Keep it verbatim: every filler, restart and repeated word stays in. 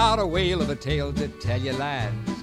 got a whale of a tale to tell you, lads.